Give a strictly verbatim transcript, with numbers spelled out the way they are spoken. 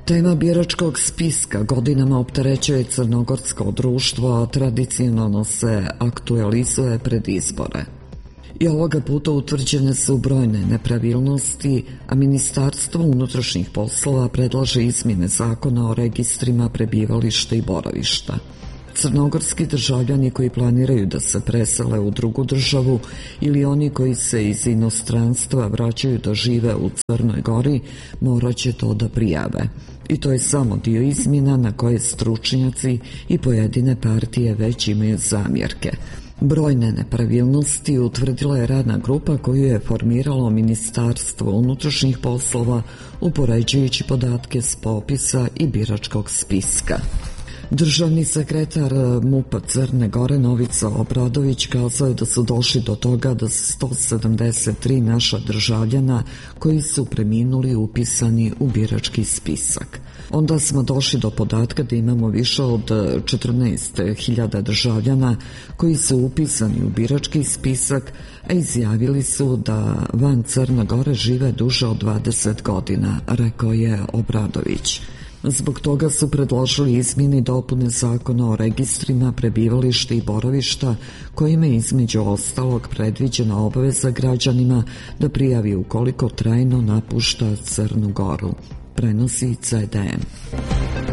Tema biračkog spiska godinama opterećuje crnogorsko društvo, a tradicionalno se aktualizuje pred izbore. I ovoga puta utvrđene su brojne nepravilnosti, a Ministarstvo unutrašnjih poslova predlaže izmjene zakona o registrima prebivališta i boravišta. Crnogorski državljani koji planiraju da se presele u drugu državu ili oni koji se iz inostranstva vraćaju da žive u Crnoj Gori morat će to da prijave. I to je samo dio izmjena na koje stručnjaci i pojedine partije već imaju zamjerke. Brojne nepravilnosti utvrdila je radna grupa koju je formiralo Ministarstvo unutrašnjih poslova upoređujući podatke s popisa i biračkog spiska. Državni sekretar MUP-a Crne Gore Novica Obradović kazao je da su došli do toga da sto sedamdeset tri naša državljana koji su preminuli upisani u birački spisak. Onda smo došli do podatka da imamo više od četrnaest hiljada državljana koji su upisani u birački spisak, a izjavili su da van Crne Gore žive duže od dvadeset godina, rekao je Obradović. Zbog toga su predložili izmjene i dopune zakona o registrima prebivališta i boravišta, kojima je između ostalog predviđena obaveza građanima da prijavi ukoliko trajno napušta Crnu Goru, prenosi C D M.